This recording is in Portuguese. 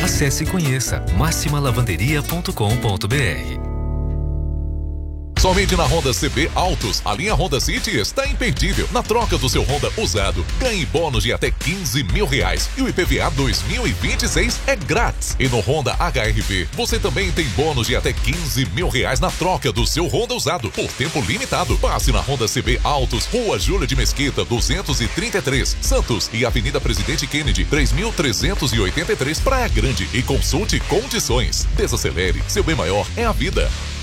Acesse e conheça maximalavanderia.com.br. Somente na Honda CB Autos, a linha Honda City está imperdível. Na troca do seu Honda usado, ganhe bônus de até R$15 mil. E o IPVA 2026 é grátis. E no Honda HR-V, você também tem bônus de até R$15 mil na troca do seu Honda usado, por tempo limitado. Passe na Honda CB Autos, Rua Júlia de Mesquita, 233, Santos, e Avenida Presidente Kennedy, 3383, Praia Grande, e consulte condições. Desacelere, seu bem maior é a vida.